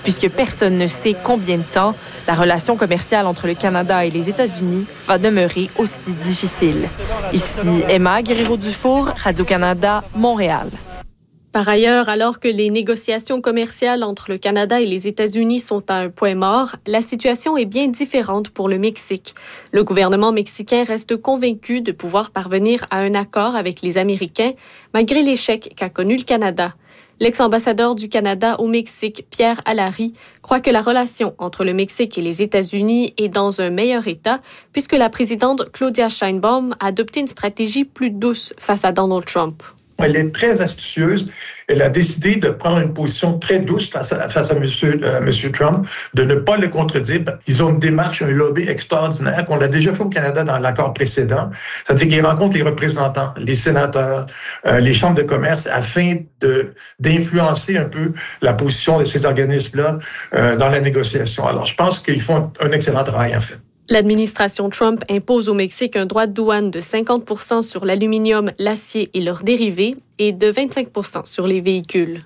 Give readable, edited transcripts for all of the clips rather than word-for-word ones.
puisque personne ne sait combien de temps la relation commerciale entre le Canada et les États-Unis va demeurer aussi difficile. Ici Emma Guerriero-Dufour, Radio-Canada, Montréal. Par ailleurs, alors que les négociations commerciales entre le Canada et les États-Unis sont à un point mort, la situation est bien différente pour le Mexique. Le gouvernement mexicain reste convaincu de pouvoir parvenir à un accord avec les Américains, malgré l'échec qu'a connu le Canada. L'ex-ambassadeur du Canada au Mexique, Pierre Allary, croit que la relation entre le Mexique et les États-Unis est dans un meilleur état, puisque la présidente Claudia Sheinbaum a adopté une stratégie plus douce face à Donald Trump. Elle est très astucieuse. Elle a décidé de prendre une position très douce face à M. Trump, de ne pas le contredire. Ils ont une démarche, un lobby extraordinaire qu'on a déjà fait au Canada dans l'accord précédent. C'est-à-dire qu'ils rencontrent les représentants, les sénateurs, les chambres de commerce afin d'influencer un peu la position de ces organismes-là dans la négociation. Alors, je pense qu'ils font un excellent travail, en fait. L'administration Trump impose au Mexique un droit de douane de 50% sur l'aluminium, l'acier et leurs dérivés et de 25% sur les véhicules.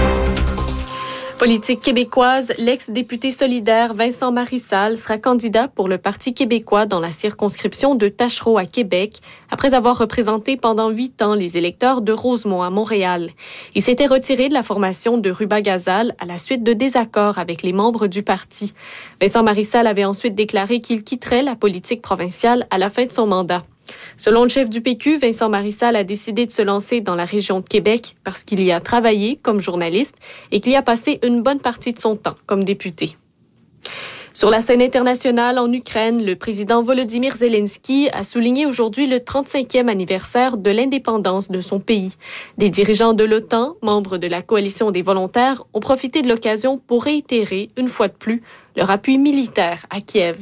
Politique québécoise, l'ex-député solidaire Vincent Marissal sera candidat pour le Parti québécois dans la circonscription de Tachereau à Québec, après avoir représenté pendant 8 ans les électeurs de Rosemont à Montréal. Il s'était retiré de la formation de Rubas-Gazal à la suite de désaccords avec les membres du parti. Vincent Marissal avait ensuite déclaré qu'il quitterait la politique provinciale à la fin de son mandat. Selon le chef du PQ, Vincent Marissal a décidé de se lancer dans la région de Québec parce qu'il y a travaillé comme journaliste et qu'il y a passé une bonne partie de son temps comme député. Sur la scène internationale, en Ukraine, le président Volodymyr Zelensky a souligné aujourd'hui le 35e anniversaire de l'indépendance de son pays. Des dirigeants de l'OTAN, membres de la coalition des volontaires, ont profité de l'occasion pour réitérer, une fois de plus, leur appui militaire à Kiev.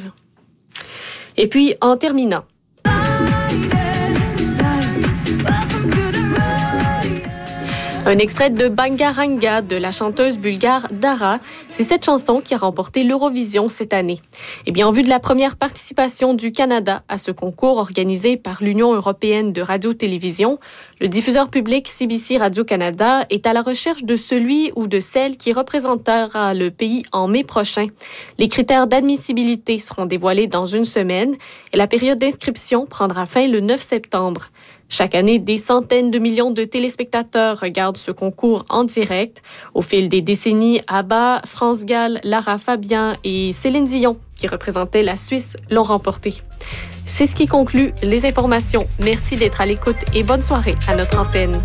Et puis, en terminant, un extrait de Bangaranga de la chanteuse bulgare Dara. C'est cette chanson qui a remporté l'Eurovision cette année. Eh bien, en vue de la première participation du Canada à ce concours organisé par l'Union européenne de radio-télévision, le diffuseur public CBC Radio-Canada est à la recherche de celui ou de celle qui représentera le pays en mai prochain. Les critères d'admissibilité seront dévoilés dans une semaine et la période d'inscription prendra fin le 9 septembre. Chaque année, des centaines de millions de téléspectateurs regardent ce concours en direct. Au fil des décennies, ABBA, France Gall, Lara Fabian et Céline Dion, qui représentaient la Suisse, l'ont remporté. C'est ce qui conclut les informations. Merci d'être à l'écoute et bonne soirée à notre antenne.